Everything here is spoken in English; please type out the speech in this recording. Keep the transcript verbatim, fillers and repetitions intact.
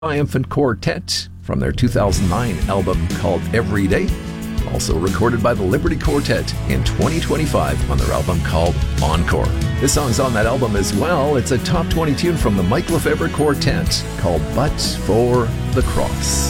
Triumphant Quartet from their two thousand nine album called Every Day, also recorded by the Liberty Quartet in twenty twenty-five on their album called Encore. This song's on that album as well. It's a top twenty tune from the Mike Lefebvre Quartet called But for the Cross.